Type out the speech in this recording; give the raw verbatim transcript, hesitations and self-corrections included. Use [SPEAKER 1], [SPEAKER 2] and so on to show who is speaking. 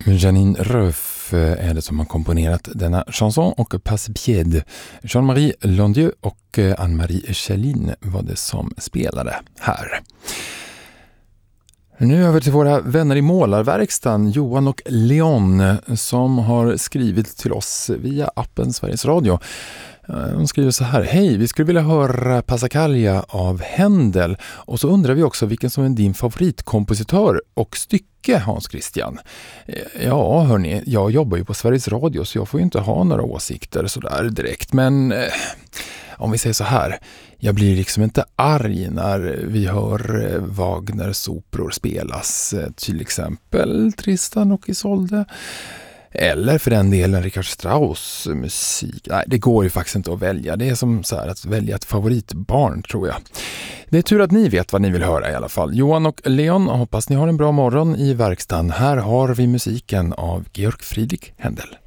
[SPEAKER 1] Janine Röf är det som har komponerat denna chanson och Passepied. Jean-Marie Londieu och Anne-Marie Chalin var det som spelade här. Nu över till våra vänner i målarverkstan, Johan och Leon, som har skrivit till oss via appen Sveriges Radio. De skriver så här: hej, vi skulle vilja höra Passacaglia av Händel, och så undrar vi också vilken som är din favoritkompositör och stycke, Hans Christian. Ja, hörni, jag jobbar ju på Sveriges Radio så jag får ju inte ha några åsikter sådär direkt, men eh, om vi säger så här, jag blir liksom inte arg när vi hör eh, Wagners operor spelas, eh, till exempel Tristan och Isolde. Eller för den delen Richard Strauss musik. Nej, det går ju faktiskt inte att välja. Det är som så här att välja ett favoritbarn, tror jag. Det är tur att ni vet vad ni vill höra i alla fall. Johan och Leon, hoppas ni har en bra morgon i verkstaden. Här har vi musiken av Georg Friedrich Händel.